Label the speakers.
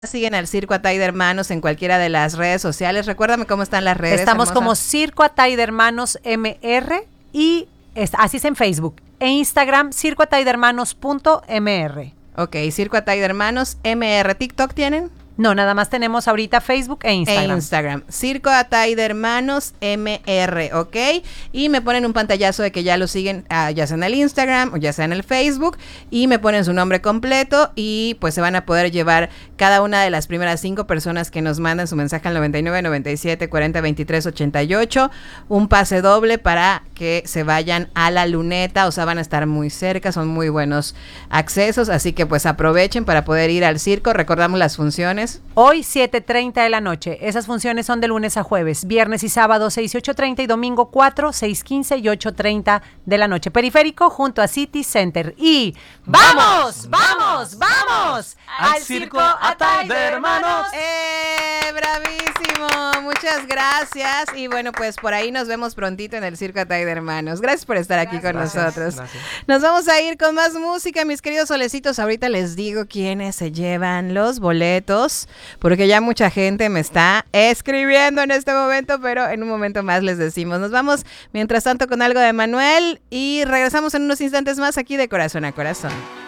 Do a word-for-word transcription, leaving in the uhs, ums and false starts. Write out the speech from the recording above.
Speaker 1: Siguen al Circo Atay de Hermanos en cualquiera de las redes sociales. Recuérdame cómo están las redes.
Speaker 2: Estamos
Speaker 1: hermosa.
Speaker 2: como Circo Atay de Hermanos M R y es, así es en Facebook. E Instagram, circo atay de hermanos punto m r.
Speaker 1: Ok, Circo Atay de Hermanos M R. ¿TikTok tienen?
Speaker 2: No, nada más tenemos ahorita Facebook e Instagram.
Speaker 1: E Instagram. Circo Atay de Hermanos M R, ¿ok? Y me ponen un pantallazo de que ya lo siguen, uh, ya sea en el Instagram o ya sea en el Facebook, y me ponen su nombre completo y pues se van a poder llevar cada una de las primeras cinco personas que nos mandan su mensaje al noventa y nueve, noventa y siete, cuarenta, veintitrés, ochenta y ocho, un pase doble para que se vayan a la Luneta. O sea, van a estar muy cerca, son muy buenos accesos, así que pues aprovechen para poder ir al circo. Recordamos las funciones.
Speaker 2: Hoy siete treinta de la noche. Esas funciones son de lunes a jueves, viernes y sábado seis y ocho treinta y domingo cuatro, seis quince y ocho treinta de la noche. Periférico junto a City Center. Y ¡vamos! ¡Vamos! ¡Vamos!
Speaker 3: Al Circo Atay de Hermanos.
Speaker 1: ¡Eh! ¡Bravísimo! Muchas gracias. Y bueno, pues por ahí nos vemos prontito en el Circo Atay de Hermanos. Gracias por estar aquí con
Speaker 3: Gracias,
Speaker 1: nosotros.
Speaker 3: gracias.
Speaker 1: Nos vamos a ir con más música, mis queridos solecitos. Ahorita les digo quiénes se llevan los boletos, porque ya mucha gente me está escribiendo en este momento, pero en un momento más les decimos. Nos vamos, mientras tanto, con algo de Manuel y regresamos en unos instantes más aquí de Corazón a Corazón.